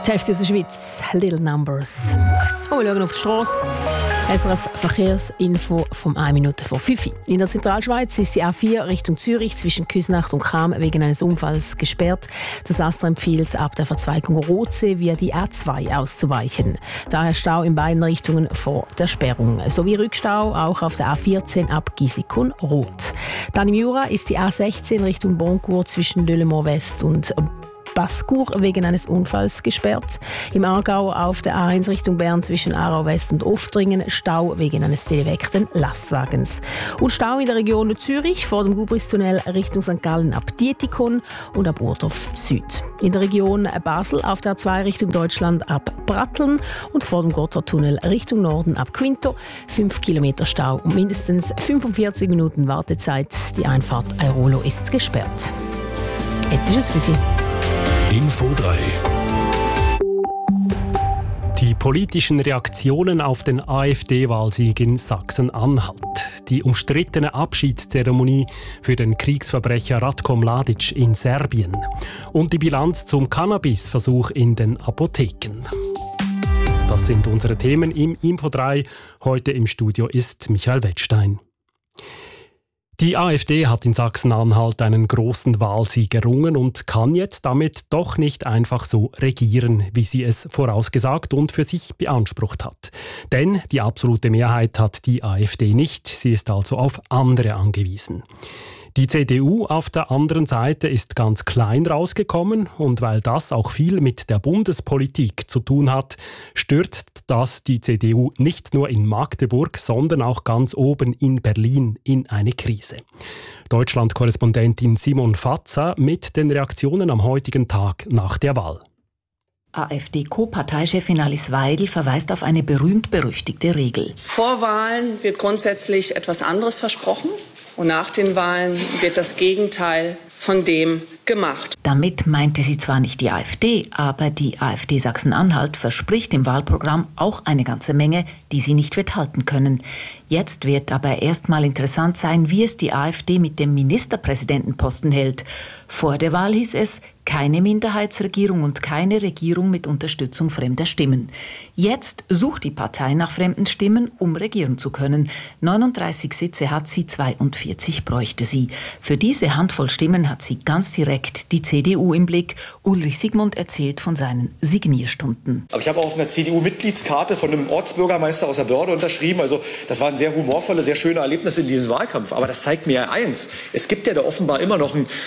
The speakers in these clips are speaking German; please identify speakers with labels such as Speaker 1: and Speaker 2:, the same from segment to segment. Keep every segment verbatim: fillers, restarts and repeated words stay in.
Speaker 1: Die Hälfte aus der Schweiz, Little Numbers. Und wir schauen auf die Strasse. S R F Verkehrsinfo vom eine Minute vor fünf. In der Zentralschweiz ist die A vier Richtung Zürich zwischen Küsnacht und Cham wegen eines Unfalls gesperrt. Das AStA empfiehlt, ab der Verzweigung Rotsee via die A zwei auszuweichen. Daher Stau in beiden Richtungen vor der Sperrung. Sowie Rückstau auch auf der A vierzehn ab Gisikon Rot. Dann im Jura ist die A sechzehn Richtung Boncourt zwischen Delemont West und Bascour wegen eines Unfalls gesperrt. Im Aargau auf der A eins Richtung Bern zwischen Aarau West und Oftringen Stau wegen eines defekten Lastwagens. Und Stau in der Region Zürich vor dem Gubristunnel Richtung Sankt Gallen ab Dietikon und ab Urdorf Süd. In der Region Basel auf der A zwei Richtung Deutschland ab Bratteln und vor dem Gotthardtunnel Richtung Norden ab Quinto fünf Kilometer Stau und mindestens fünfundvierzig Minuten Wartezeit. Die Einfahrt Airolo ist gesperrt. Jetzt ist es fünf Uhr.
Speaker 2: Info drei. Die politischen Reaktionen auf den AfD-Wahlsieg in Sachsen-Anhalt. Die umstrittene Abschiedszeremonie für den Kriegsverbrecher Ratko Mladic in Serbien. Und die Bilanz zum Cannabisversuch in den Apotheken. Das sind unsere Themen im Info drei. Heute im Studio ist Michael Wettstein. Die AfD hat in Sachsen-Anhalt einen großen Wahlsieg errungen und kann jetzt damit doch nicht einfach so regieren, wie sie es vorausgesagt und für sich beansprucht hat. Denn die absolute Mehrheit hat die AfD nicht, sie ist also auf andere angewiesen. Die C D U auf der anderen Seite ist ganz klein rausgekommen und weil das auch viel mit der Bundespolitik zu tun hat, stürzt das die C D U nicht nur in Magdeburg, sondern auch ganz oben in Berlin in eine Krise. Deutschland-Korrespondentin Simon Fatza mit den Reaktionen am heutigen Tag nach der Wahl.
Speaker 3: AfD-Co-Parteichefin Alice Weidel verweist auf eine berühmt-berüchtigte Regel.
Speaker 4: Vor Wahlen wird grundsätzlich etwas anderes versprochen. Und nach den Wahlen wird das Gegenteil von dem gemacht.
Speaker 3: Damit meinte sie zwar nicht die AfD, aber die AfD Sachsen-Anhalt verspricht im Wahlprogramm auch eine ganze Menge, die sie nicht wird halten können. Jetzt wird aber erstmal interessant sein, wie es die AfD mit dem Ministerpräsidentenposten hält. Vor der Wahl hieß es, keine Minderheitsregierung und keine Regierung mit Unterstützung fremder Stimmen. Jetzt sucht die Partei nach fremden Stimmen, um regieren zu können. neununddreißig Sitze hat sie, zweiundvierzig bräuchte sie. Für diese Handvoll Stimmen hat sie ganz direkt die C D U im Blick. Ulrich Sigmund erzählt von seinen Signierstunden.
Speaker 5: Aber ich habe auch auf einer C D U-Mitgliedskarte von einem Ortsbürgermeister aus der Börde unterschrieben. Also das waren sehr humorvolle, sehr schöne Erlebnisse in diesem Wahlkampf. Aber das zeigt mir ja eins. Es gibt ja da offenbar immer noch einen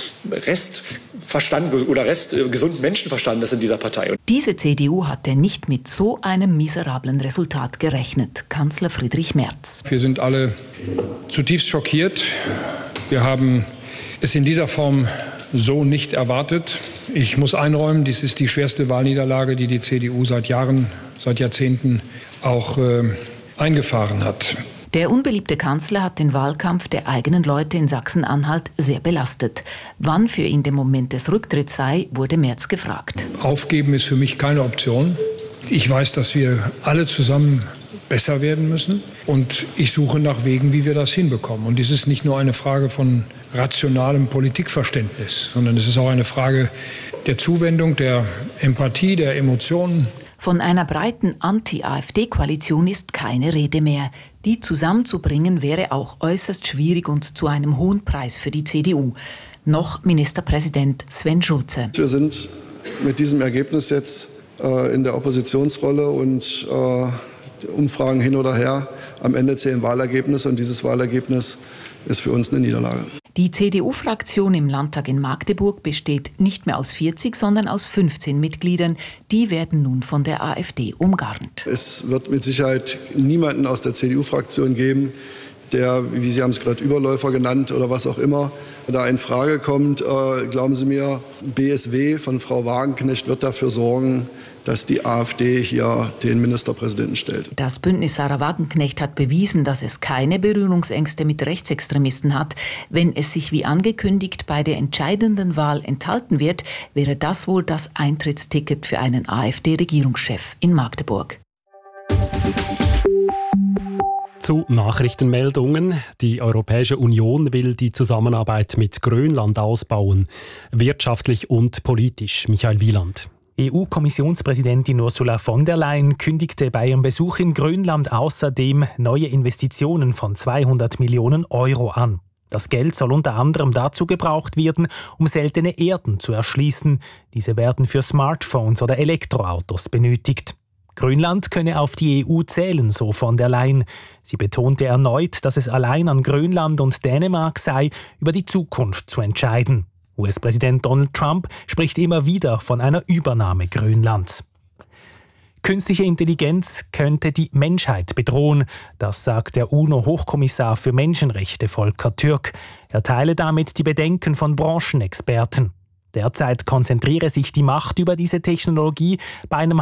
Speaker 5: Restverstand oder Rest äh, gesunden Menschenverstand in dieser Partei.
Speaker 3: Diese C D U hatte nicht mit so einem miserablen Resultat gerechnet. Kanzler Friedrich Merz.
Speaker 6: Wir sind alle zutiefst schockiert. Wir haben es in dieser Form so nicht erwartet. Ich muss einräumen, dies ist die schwerste Wahlniederlage, die die C D U seit Jahren, seit Jahrzehnten auch äh, eingefahren hat.
Speaker 3: Der unbeliebte Kanzler hat den Wahlkampf der eigenen Leute in Sachsen-Anhalt sehr belastet. Wann für ihn der Moment des Rücktritts sei, wurde Merz gefragt.
Speaker 6: Aufgeben ist für mich keine Option. Ich weiß, dass wir alle zusammen besser werden müssen. Und ich suche nach Wegen, wie wir das hinbekommen. Und dies ist nicht nur eine Frage von rationalem Politikverständnis, sondern es ist auch eine Frage der Zuwendung, der Empathie, der Emotionen.
Speaker 3: Von einer breiten Anti-AfD-Koalition ist keine Rede mehr. Die zusammenzubringen wäre auch äußerst schwierig und zu einem hohen Preis für die C D U. Noch Ministerpräsident Sven Schulze.
Speaker 7: Wir sind mit diesem Ergebnis jetzt äh, in der Oppositionsrolle und äh, Umfragen hin oder her. Am Ende zählen Wahlergebnisse und dieses Wahlergebnis ist für uns eine Niederlage.
Speaker 3: Die C D U-Fraktion im Landtag in Magdeburg besteht nicht mehr aus vierzig, sondern aus fünfzehn Mitgliedern. Die werden nun von der AfD umgarnt.
Speaker 7: Es wird mit Sicherheit niemanden aus der C D U-Fraktion geben, der, wie Sie haben es gerade Überläufer genannt oder was auch immer, da in Frage kommt. Äh, glauben Sie mir, B S W von Frau Wagenknecht wird dafür sorgen, dass die AfD hier den Ministerpräsidenten stellt.
Speaker 3: Das Bündnis Sarah Wagenknecht hat bewiesen, dass es keine Berührungsängste mit Rechtsextremisten hat. Wenn es sich wie angekündigt bei der entscheidenden Wahl enthalten wird, wäre das wohl das Eintrittsticket für einen AfD-Regierungschef in Magdeburg.
Speaker 2: Zu Nachrichtenmeldungen. Die Europäische Union will die Zusammenarbeit mit Grönland ausbauen, wirtschaftlich und politisch. Michael Wieland.
Speaker 8: E U-Kommissionspräsidentin Ursula von der Leyen kündigte bei ihrem Besuch in Grönland außerdem neue Investitionen von zweihundert Millionen Euro an. Das Geld soll unter anderem dazu gebraucht werden, um seltene Erden zu erschließen. Diese werden für Smartphones oder Elektroautos benötigt. Grönland könne auf die E U zählen, so von der Leyen. Sie betonte erneut, dass es allein an Grönland und Dänemark sei, über die Zukunft zu entscheiden. U S-Präsident Donald Trump spricht immer wieder von einer Übernahme Grönlands. Künstliche Intelligenz könnte die Menschheit bedrohen, das sagt der UNO-Hochkommissar für Menschenrechte Volker Türk. Er teile damit die Bedenken von Branchenexperten. Derzeit konzentriere sich die Macht über diese Technologie bei einem